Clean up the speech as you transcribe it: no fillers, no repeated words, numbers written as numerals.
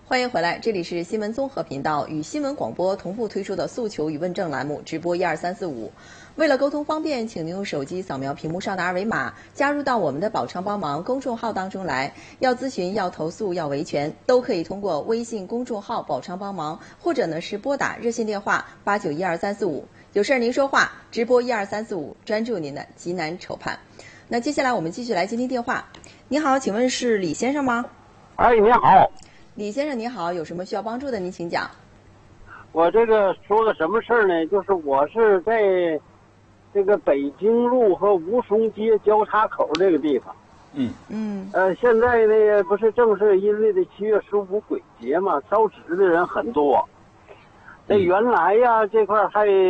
欢迎回来，这里是新闻综合频道与新闻广播同步推出的诉求与问政栏目直播12345。为了沟通方便，请您用手机扫描屏幕上的二维码，加入到我们的宝昌帮忙公众号当中来。要咨询、要投诉、要维权，都可以通过微信公众号宝昌帮忙，或者呢是拨打热线电话8912-345。有事儿您说话，直播12345，专注您的急难愁盼。那接下来我们继续来接听电话。你好，请问是李先生吗？ 哎，你好。 李先生你好，有什么需要帮助的您请讲。 我这个说个什么事儿呢？就是我是在这个北京路和吴淞街交叉口这个地方。现在呢不是正是阴历的7月15鬼节嘛，烧纸的人很多。那原来呀这块还